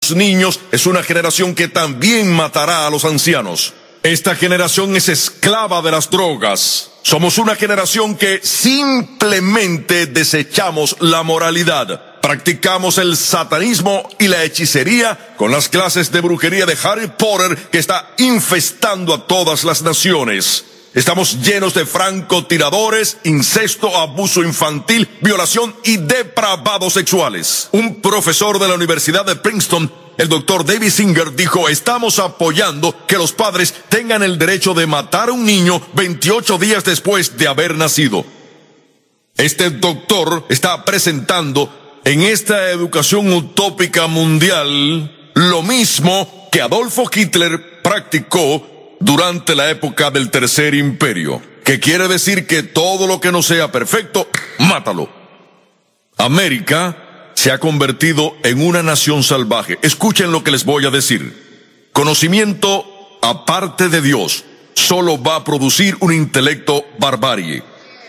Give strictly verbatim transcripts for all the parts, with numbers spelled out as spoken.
los niños es una generación que también matará a los ancianos. Esta generación es esclava de las drogas. Somos una generación que simplemente desechamos la moralidad. Practicamos el satanismo y la hechicería con las clases de brujería de Harry Potter que está infestando a todas las naciones. Estamos llenos de francotiradores, incesto, abuso infantil, violación y depravados sexuales. Un profesor de la Universidad de Princeton, el doctor David Singer, dijo: estamos apoyando que los padres tengan el derecho de matar a un niño veintiocho días después de haber nacido. Este doctor está presentando en esta educación utópica mundial lo mismo que Adolfo Hitler practicó durante la época del Tercer Imperio, que quiere decir que todo lo que no sea perfecto, mátalo. América se ha convertido en una nación salvaje. Escuchen lo que les voy a decir. Conocimiento aparte de Dios solo va a producir un intelecto barbarie.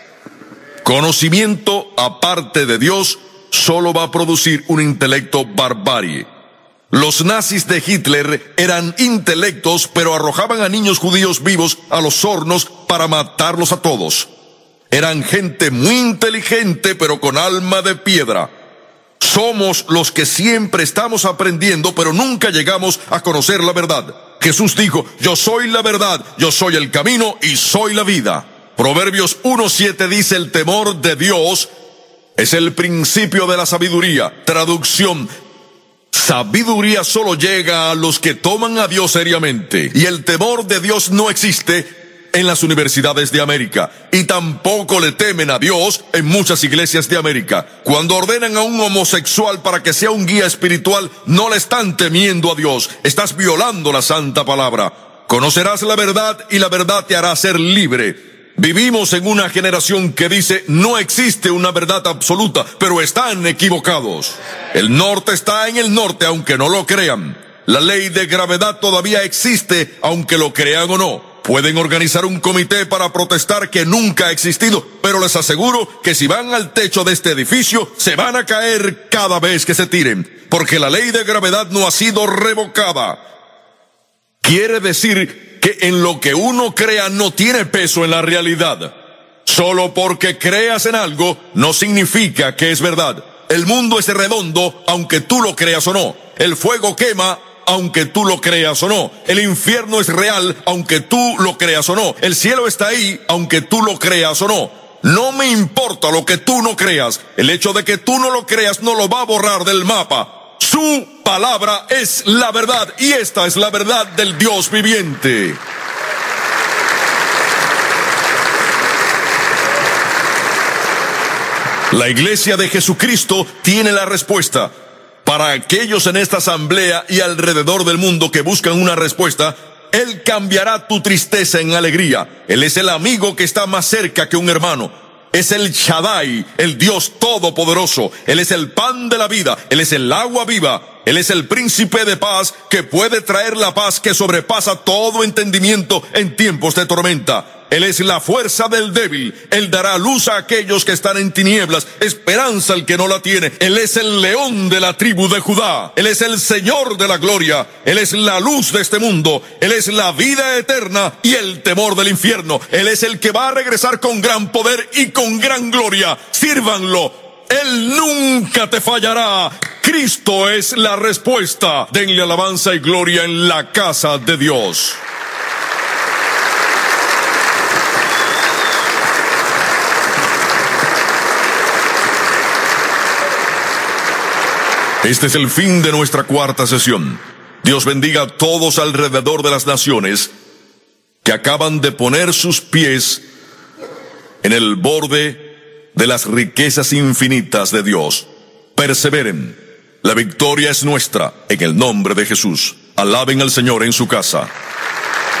Conocimiento aparte de Dios solo va a producir un intelecto barbarie. Los nazis de Hitler eran intelectos, pero arrojaban a niños judíos vivos a los hornos para matarlos a todos. Eran gente muy inteligente, pero con alma de piedra. Somos los que siempre estamos aprendiendo, pero nunca llegamos a conocer la verdad. Jesús dijo: yo soy la verdad, yo soy el camino y soy la vida. Proverbios uno siete dice: el temor de Dios es el principio de la sabiduría. Traducción: sabiduría solo llega a los que toman a Dios seriamente. Y el temor de Dios no existe en las universidades de América. Y tampoco le temen a Dios en muchas iglesias de América. Cuando ordenan a un homosexual para que sea un guía espiritual, no le están temiendo a Dios. Estás violando la santa palabra. Conocerás la verdad y la verdad te hará ser libre. Vivimos en una generación que dice: no existe una verdad absoluta, pero están equivocados. El norte está en el norte, aunque no lo crean. La ley de gravedad todavía existe, aunque lo crean o no. Pueden organizar un comité para protestar que nunca ha existido, pero les aseguro que si van al techo de este edificio, se van a caer cada vez que se tiren, porque la ley de gravedad no ha sido revocada. Quiere decir que en lo que uno crea no tiene peso en la realidad. Solo porque creas en algo no significa que es verdad. El mundo es redondo aunque tú lo creas o no. El fuego quema aunque tú lo creas o no. El infierno es real aunque tú lo creas o no. El cielo está ahí aunque tú lo creas o no. No me importa lo que tú no creas. El hecho de que tú no lo creas no lo va a borrar del mapa. Su palabra es la verdad, y esta es la verdad del Dios viviente. La Iglesia de Jesucristo tiene la respuesta. Para aquellos en esta asamblea y alrededor del mundo que buscan una respuesta, Él cambiará tu tristeza en alegría. Él es el amigo que está más cerca que un hermano. Es el Shaddai, el Dios todopoderoso. Él es el pan de la vida. Él es el agua viva. Él es el príncipe de paz que puede traer la paz que sobrepasa todo entendimiento en tiempos de tormenta. Él es la fuerza del débil. Él dará luz a aquellos que están en tinieblas, esperanza al que no la tiene. Él es el león de la tribu de Judá. Él es el Señor de la gloria. Él es la luz de este mundo. Él es la vida eterna y el temor del infierno. Él es el que va a regresar con gran poder y con gran gloria. Sírvanlo. Él nunca te fallará. Cristo es la respuesta. Denle alabanza y gloria en la casa de Dios. Este es el fin de nuestra cuarta sesión. Dios bendiga a todos alrededor de las naciones que acaban de poner sus pies en el borde de las riquezas infinitas de Dios. Perseveren. La victoria es nuestra en el nombre de Jesús. Alaben al Señor en su casa.